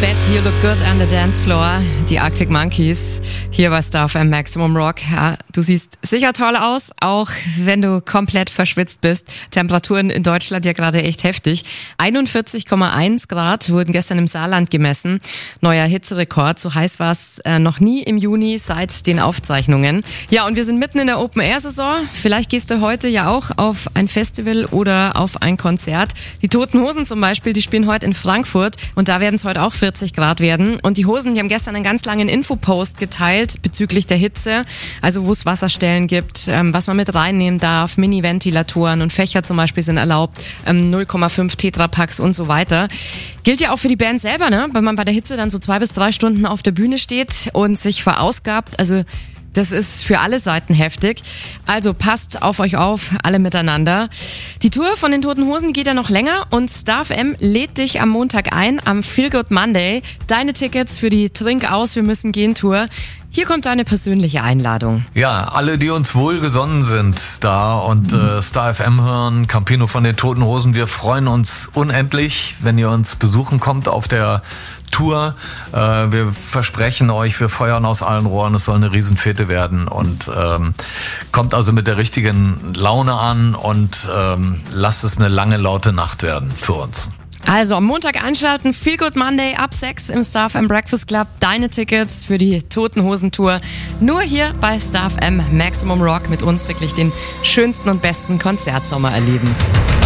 Bet You Look Good on the Dance Floor, die Arctic Monkeys, hier bei Star FM Maximum Rock. Ja, du siehst sicher toll aus, auch wenn du komplett verschwitzt bist. Temperaturen in Deutschland ja gerade echt heftig. 41,1 Grad wurden gestern im Saarland gemessen. Neuer Hitzerekord, so heiß war es noch nie im Juni seit den Aufzeichnungen. Ja, und wir sind mitten in der Open-Air-Saison. Vielleicht gehst du heute ja auch auf ein Festival oder auf ein Konzert. Die Toten Hosen zum Beispiel, die spielen heute in Frankfurt und da werden es heute auch 40 Grad werden. Und die Hosen, die haben gestern einen ganz langen Infopost geteilt bezüglich der Hitze, also wo es Wasserstellen gibt, was man mit reinnehmen darf, Mini-Ventilatoren und Fächer zum Beispiel sind erlaubt, 0,5 Tetrapacks und so weiter. Gilt ja auch für die Band selber, ne? Wenn man bei der Hitze dann so 2 bis 3 Stunden auf der Bühne steht und sich verausgabt, also das ist für alle Seiten heftig. Also passt auf euch auf, alle miteinander. Die Tour von den Toten Hosen geht ja noch länger und Star FM lädt dich am Montag ein, am Feel Good Monday. Deine Tickets für die Trink aus, wir müssen gehen Tour. Hier kommt deine persönliche Einladung. Ja, alle, die uns wohlgesonnen sind da und Star FM hören, Campino von den Toten Hosen, wir freuen uns unendlich, wenn ihr uns besuchen kommt auf der Tour. Wir versprechen euch, wir feuern aus allen Rohren, es soll eine Riesenfete werden und kommt also mit der richtigen Laune an und lasst es eine lange, laute Nacht werden für uns. Also am Montag einschalten, Feel Good Monday ab 6 im Star FM Breakfast Club. Deine Tickets für die Toten Hosen Tour. Nur hier bei Star FM Maximum Rock mit uns wirklich den schönsten und besten Konzertsommer erleben.